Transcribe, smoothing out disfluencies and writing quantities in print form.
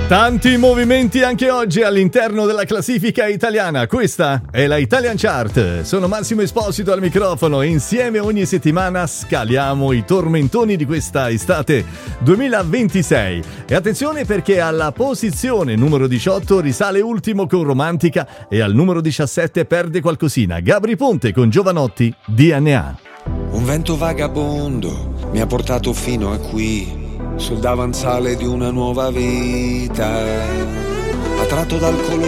Tanti movimenti anche oggi all'interno della classifica italiana. Questa è la Italian Chart. Sono Massimo Esposito al microfono e insieme ogni settimana scaliamo i tormentoni di questa estate 2026. E attenzione perché alla posizione numero 18 risale Ultimo con Romantica e al numero 17 perde qualcosina Gabry Ponte con Giovanotti, DNA. Un vento vagabondo mi ha portato fino a qui, sul davanzale di una nuova vita, attratto dal colore